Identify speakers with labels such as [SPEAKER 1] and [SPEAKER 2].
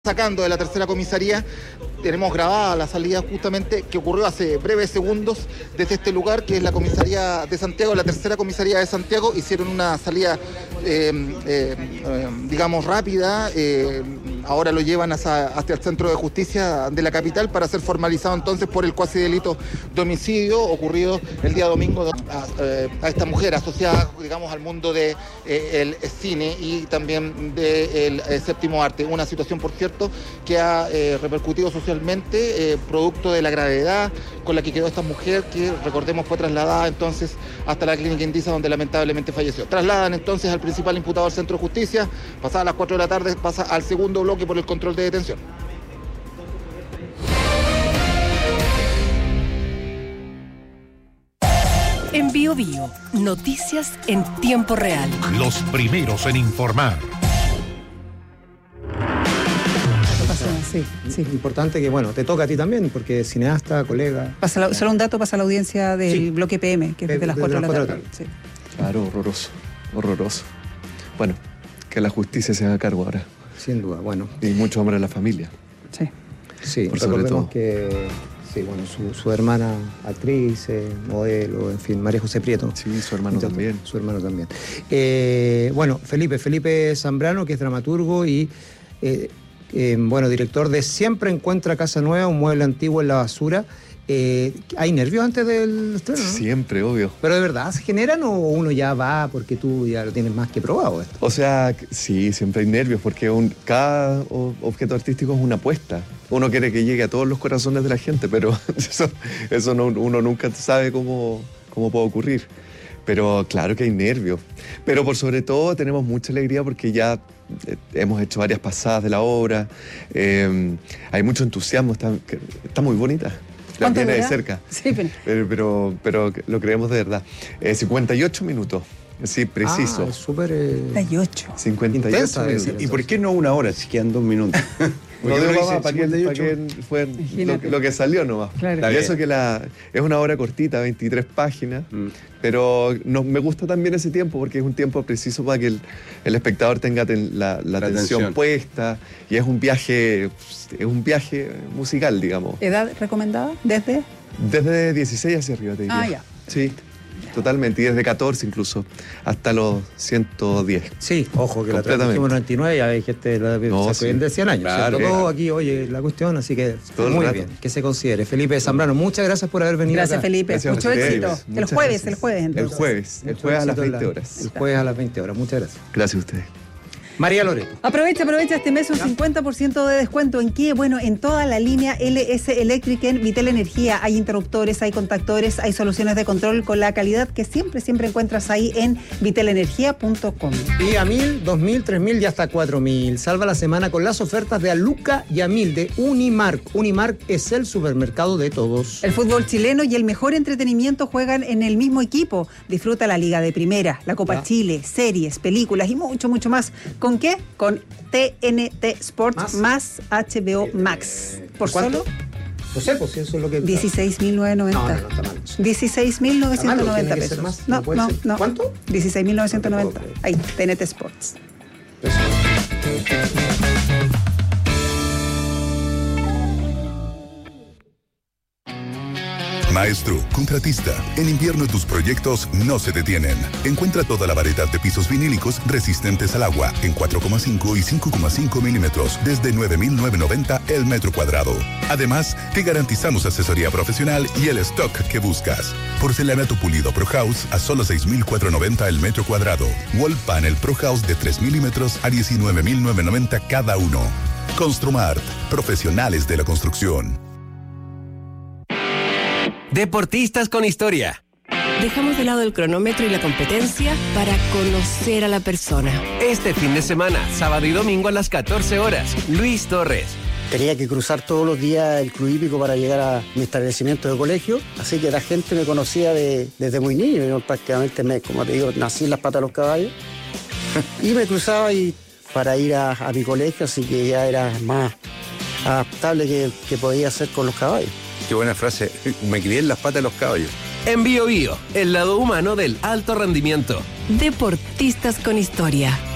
[SPEAKER 1] Sacando de la tercera comisaría, tenemos grabada la salida justamente que ocurrió hace breves segundos desde este lugar, que es la comisaría de Santiago, la tercera comisaría de Santiago. Hicieron una salida, digamos, rápida. Ahora lo llevan hacia el centro de justicia de la capital para ser formalizado entonces por el cuasi delito de homicidio ocurrido el día domingo a esta mujer asociada, digamos, al mundo del cine y también del séptimo arte. Una situación, por cierto, que ha repercutido socialmente, producto de la gravedad con la que quedó esta mujer, que recordemos fue trasladada entonces hasta la clínica Indisa, donde lamentablemente falleció. Trasladan entonces al principal imputado al centro de justicia, pasadas las 4 de la tarde pasa al segundo bloque por el control de detención.
[SPEAKER 2] En Bio Bio, noticias en tiempo real.
[SPEAKER 3] Los primeros en informar.
[SPEAKER 4] Sí. Importante que, bueno, te toca a ti también, porque cineasta, colega.
[SPEAKER 5] Solo un dato pasa a la audiencia del bloque PM, que es desde las 4 de la tarde. Sí.
[SPEAKER 6] Claro, horroroso. Bueno, que la justicia se haga cargo ahora.
[SPEAKER 4] Sin duda, bueno.
[SPEAKER 6] Y muchos hombres de la familia.
[SPEAKER 4] Sí,
[SPEAKER 6] por sobre todo.
[SPEAKER 4] Que sí, bueno, su hermana actriz, modelo, en fin, María José Prieto.
[SPEAKER 6] Sí, su hermano también.
[SPEAKER 4] Su hermano también. Bueno, Felipe Zambrano, que es dramaturgo y bueno, director de Siempre Encuentra Casa Nueva, un mueble antiguo en la basura. ¿Hay nervios antes del estreno, no?
[SPEAKER 6] Siempre, obvio.
[SPEAKER 4] ¿Pero de verdad se generan o uno ya va porque tú ya lo tienes más que probado esto?
[SPEAKER 6] O sea, sí, siempre hay nervios porque cada objeto artístico es una apuesta. Uno quiere que llegue a todos los corazones de la gente, pero eso uno nunca sabe cómo puede ocurrir. Pero claro que hay nervios. Pero por sobre todo tenemos mucha alegría porque ya hemos hecho varias pasadas de la obra. Hay mucho entusiasmo, está muy bonita. La viene de cerca.
[SPEAKER 5] Sí,
[SPEAKER 6] pero lo creemos de verdad. 58 minutos. Sí, preciso.
[SPEAKER 4] Es súper...
[SPEAKER 5] 58.
[SPEAKER 6] 58 minutos.
[SPEAKER 7] ¿Y por qué no una hora si quedan 2 minutos?
[SPEAKER 6] No digo para que fue lo que salió nomás.
[SPEAKER 5] Claro.
[SPEAKER 6] Y eso que es una obra cortita, 23 páginas, pero me gusta también ese tiempo porque es un tiempo preciso para que el espectador tenga la atención puesta, y es un viaje musical, digamos.
[SPEAKER 5] ¿Edad recomendada?
[SPEAKER 6] Desde 16 hacia arriba, te diría.
[SPEAKER 5] Ya.
[SPEAKER 6] Sí. Totalmente, y desde 14 incluso, hasta los 110.
[SPEAKER 4] Sí, ojo, que la transmitimos en 99 y hay gente de 100 años.
[SPEAKER 6] Claro,
[SPEAKER 4] todo aquí, oye, la cuestión, así que
[SPEAKER 6] todo
[SPEAKER 4] muy bien, que se considere. Felipe Zambrano, muchas gracias por haber venido.
[SPEAKER 5] Gracias,
[SPEAKER 4] acá.
[SPEAKER 5] Felipe.
[SPEAKER 6] Gracias
[SPEAKER 5] mucho éxito. El jueves entonces.
[SPEAKER 6] El jueves a las 20 horas.
[SPEAKER 4] El jueves a las 20 horas, muchas gracias.
[SPEAKER 6] Gracias a ustedes.
[SPEAKER 4] María Loreto.
[SPEAKER 5] Aprovecha este mes un 50% de descuento. ¿En qué? Bueno, en toda la línea LS Electric en Vitel Energía. Hay interruptores, hay contactores, hay soluciones de control con la calidad que siempre encuentras ahí en vitelenergia.com.
[SPEAKER 4] Y a 1.000, 2.000, 3.000 y hasta 4.000. Salva la semana con las ofertas de Aluca y a 1.000 de Unimark. Unimark es el supermercado de todos.
[SPEAKER 5] El fútbol chileno y el mejor entretenimiento juegan en el mismo equipo. Disfruta la Liga de Primera, la Copa Chile, series, películas y mucho más. ¿Con qué? Con TNT Sports más HBO Max. ¿Por
[SPEAKER 4] ¿cuánto?
[SPEAKER 5] solo?
[SPEAKER 4] No sé, pues eso es lo que...
[SPEAKER 5] 16.990.
[SPEAKER 4] No, está mal.
[SPEAKER 5] 16.990 pesos. No.
[SPEAKER 4] ¿Cuánto?
[SPEAKER 5] 16.990. Ahí, TNT Sports.
[SPEAKER 8] Maestro, contratista, en invierno tus proyectos no se detienen. Encuentra toda la variedad de pisos vinílicos resistentes al agua en 4,5 y 5,5 milímetros desde 9.990 el metro cuadrado. Además, te garantizamos asesoría profesional y el stock que buscas. Porcelanato pulido Pro House a solo 6.490 el metro cuadrado. Wall Panel Pro House de 3 milímetros a 19.990 cada uno. Construmart, profesionales de la construcción.
[SPEAKER 9] Deportistas con historia.
[SPEAKER 2] Dejamos de lado el cronómetro y la competencia para conocer a la persona.
[SPEAKER 9] Este fin de semana, sábado y domingo a las 14 horas, Luis Torres.
[SPEAKER 10] Tenía que cruzar todos los días el Club Hípico para llegar a mi establecimiento de colegio, así que la gente me conocía desde muy niño. Yo prácticamente, como te digo, nací en las patas de los caballos y me cruzaba para ir a mi colegio, así que ya era más adaptable que podía hacer con los caballos.
[SPEAKER 7] Qué buena frase. Me crié en las patas de los caballos.
[SPEAKER 9] En Bio Bio, el lado humano del alto rendimiento.
[SPEAKER 2] Deportistas con historia.